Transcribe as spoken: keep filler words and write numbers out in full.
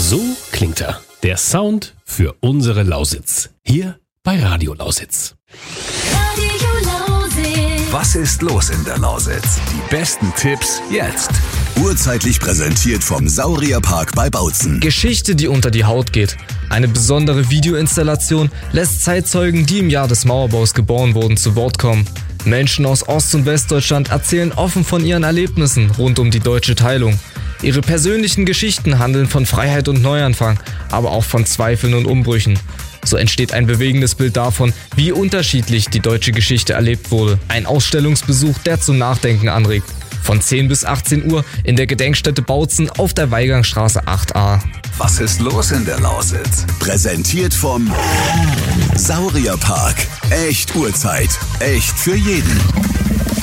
So klingt er. Der Sound für unsere Lausitz. Hier bei Radio Lausitz. Radio Lausitz. Was ist los in der Lausitz? Die besten Tipps jetzt. Urzeitlich präsentiert vom Saurierpark bei Bautzen. Geschichte, die unter die Haut geht. Eine besondere Videoinstallation lässt Zeitzeugen, die im Jahr des Mauerbaus geboren wurden, zu Wort kommen. Menschen aus Ost- und Westdeutschland erzählen offen von ihren Erlebnissen rund um die deutsche Teilung. Ihre persönlichen Geschichten handeln von Freiheit und Neuanfang, aber auch von Zweifeln und Umbrüchen. So entsteht ein bewegendes Bild davon, wie unterschiedlich die deutsche Geschichte erlebt wurde. Ein Ausstellungsbesuch, der zum Nachdenken anregt. Von zehn bis achtzehn Uhr in der Gedenkstätte Bautzen auf der Weigangstraße acht a. Was ist los in der Lausitz? Präsentiert vom Saurierpark. Echt Urzeit. Echt für jeden.